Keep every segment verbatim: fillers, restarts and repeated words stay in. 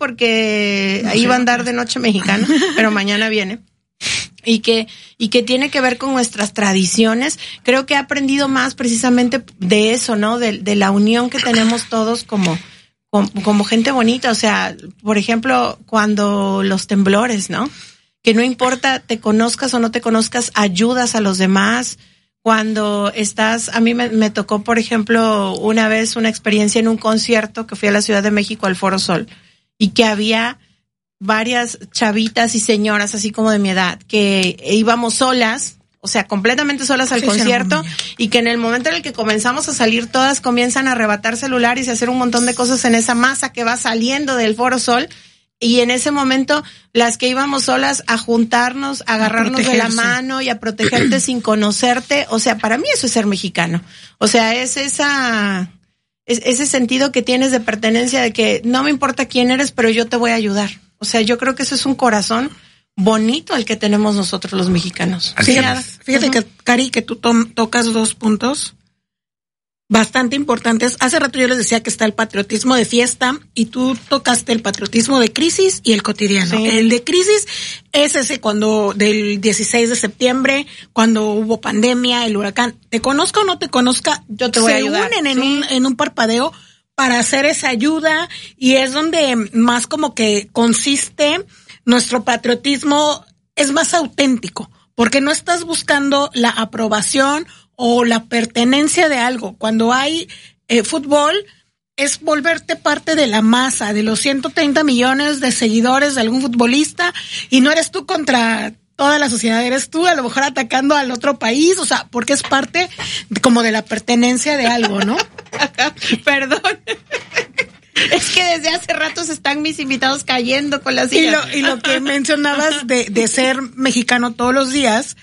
porque no iba a andar de noche mexicano, pero mañana viene. Y que, y que tiene que ver con nuestras tradiciones. Creo que he aprendido más precisamente de eso, ¿no? De, de la unión que tenemos todos como, como, como gente bonita. O sea, por ejemplo, cuando los temblores, ¿no? Que no importa te conozcas o no te conozcas, ayudas a los demás. Cuando estás, a mí me, me tocó, por ejemplo, una vez una experiencia en un concierto que fui a la Ciudad de México, al Foro Sol, y que había varias chavitas y señoras así como de mi edad que íbamos solas, o sea, completamente solas al sí, concierto, y que en el momento en el que comenzamos a salir todas comienzan a arrebatar celulares y a hacer un montón de cosas en esa masa que va saliendo del Foro Sol, y en ese momento las que íbamos solas a juntarnos, a agarrarnos de la mano y a protegerte sin conocerte, o sea, para mí eso es ser mexicano. O sea, es esa es ese sentido que tienes de pertenencia, de que no me importa quién eres, pero yo te voy a ayudar. O sea, yo creo que eso es un corazón bonito el que tenemos nosotros los mexicanos. Sí, fíjate, fíjate uh-huh. que, Cari, que tú to- tocas dos puntos bastante importantes. Hace rato yo les decía que está el patriotismo de fiesta y tú tocaste el patriotismo de crisis y el cotidiano. Sí. El de crisis es ese cuando del dieciséis de septiembre, cuando hubo pandemia, el huracán. Te conozca o no te conozca, yo te voy a ayudar. Se unen en, sí. un, en un parpadeo para hacer esa ayuda, y es donde más como que consiste nuestro patriotismo, es más auténtico, porque no estás buscando la aprobación o la pertenencia de algo. Cuando hay eh, fútbol, es volverte parte de la masa, de los ciento treinta millones de seguidores de algún futbolista, y no eres tú contra toda la sociedad, eres tú a lo mejor atacando al otro país, o sea, porque es parte de, como de la pertenencia de algo, ¿no? Perdón. Es que desde hace rato se están mis invitados cayendo con las sillas. Y lo, y lo que mencionabas de, de ser mexicano todos los días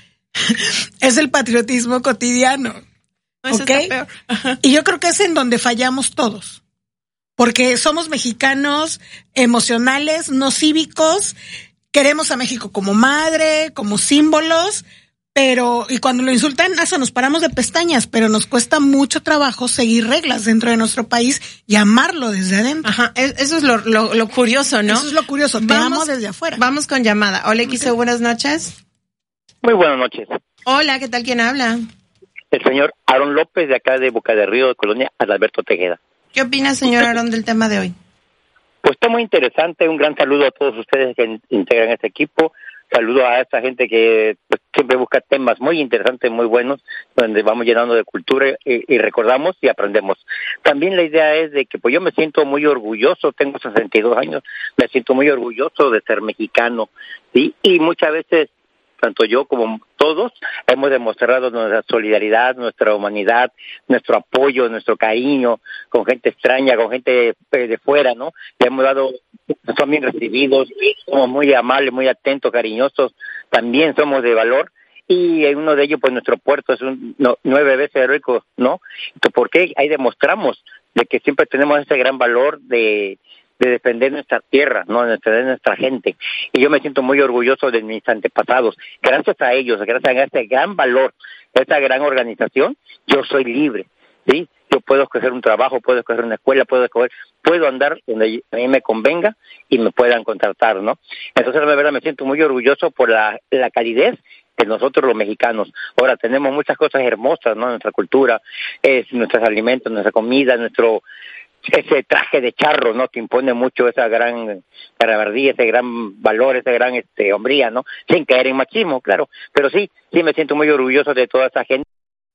es el patriotismo cotidiano. No, eso ¿okay? está peor. Y yo creo que es en donde fallamos todos. Porque somos mexicanos emocionales, no cívicos. Queremos a México como madre, como símbolos, pero, y cuando lo insultan, hasta nos paramos de pestañas, pero nos cuesta mucho trabajo seguir reglas dentro de nuestro país y amarlo desde adentro. Ajá, eso es lo, lo, lo curioso, ¿no? Eso es lo curioso, te vamos, amo desde afuera. Vamos con llamada. Hola, X E U, buenas noches. Muy buenas noches. Hola, ¿qué tal? ¿Quién habla? El señor Aarón López, de acá de Boca de Río, de Colonia Adalberto Tejeda. ¿Qué opina, señor Aarón, del tema de hoy? Pues está muy interesante. Un gran saludo a todos ustedes que integran este equipo. Saludo a esta gente que pues, siempre busca temas muy interesantes, muy buenos, donde vamos llenando de cultura y, y recordamos y aprendemos. También la idea es de que pues yo me siento muy orgulloso, tengo sesenta y dos años, me siento muy orgulloso de ser mexicano, ¿sí? Y muchas veces, tanto yo como todos, hemos demostrado nuestra solidaridad, nuestra humanidad, nuestro apoyo, nuestro cariño con gente extraña, con gente de fuera, ¿no? Le hemos dado, son bien recibidos, somos muy amables, muy atentos, cariñosos, también somos de valor, y en uno de ellos, pues nuestro puerto es un no, nueve veces heroico, ¿no? ¿Por qué? Ahí demostramos de que siempre tenemos ese gran valor de de defender nuestra tierra, no, de defender nuestra gente. Y yo me siento muy orgulloso de mis antepasados. Gracias a ellos, gracias a ese gran valor, a esa gran organización, yo soy libre, ¿sí? Yo puedo escoger un trabajo, puedo escoger una escuela, puedo escoger, puedo andar donde a mí me convenga y me puedan contratar, ¿no? Entonces, la verdad, me siento muy orgulloso por la, la calidez de nosotros los mexicanos. Ahora, tenemos muchas cosas hermosas, ¿no? Nuestra cultura, es nuestros alimentos, nuestra comida, nuestro ese traje de charro, ¿no? Que impone mucho esa gran carabardía, ese gran valor, esa gran este hombría, ¿no? Sin caer en machismo, claro. Pero sí, sí me siento muy orgulloso de toda esa gente.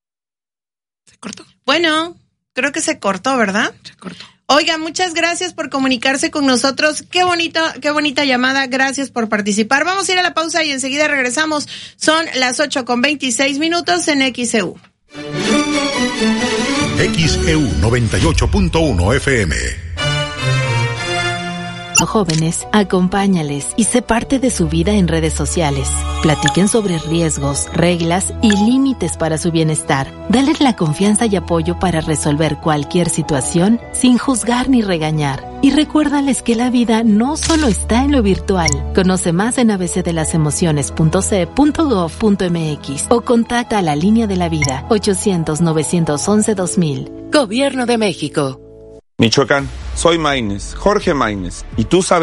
¿Se cortó? Bueno, creo que se cortó, ¿verdad? Se cortó. Oiga, muchas gracias por comunicarse con nosotros. Qué bonita, qué bonita llamada. Gracias por participar. Vamos a ir a la pausa y enseguida regresamos. Son las ocho con veintiséis minutos en X E U. X E U noventa y ocho punto uno F M. Jóvenes, acompáñales y sé parte de su vida en redes sociales. Platiquen sobre riesgos, reglas y límites para su bienestar. Dales la confianza y apoyo para resolver cualquier situación sin juzgar ni regañar. Y recuérdales que la vida no solo está en lo virtual. Conoce más en a b c de las emociones punto c e punto gov punto m x o contacta a la línea de la vida ochocientos, novecientos once, dos mil. Gobierno de México. Michoacán, soy Maínez, Jorge Maínez, y tú sabes